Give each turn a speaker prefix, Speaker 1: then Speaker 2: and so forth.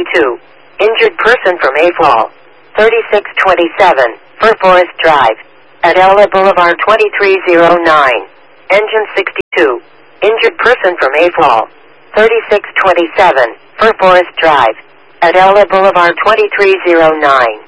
Speaker 1: 62. Injured person from AFAL. 3627. Fir Forest Drive. Adela Boulevard 2309. Engine 62. Injured person from AFAL. 3627. Fir Forest Drive. Adela Boulevard 2309.